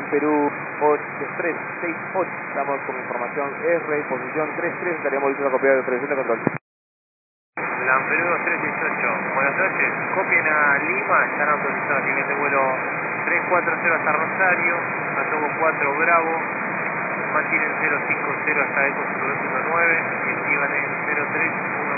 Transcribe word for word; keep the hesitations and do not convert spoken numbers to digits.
Perú tres seis ocho, estamos con información R, posición tres tres, estaríamos diciendo copiar de operación de control. LAN Perú dos tres seis ocho, buenas noches, copien a Lima, están autorizados a nivel de vuelo tres cuatro cero hasta Rosario, Matomo cuatro Bravo, mantienen cero cinco cero hasta Eco cinco dos uno nueve y esquivan en cero tres uno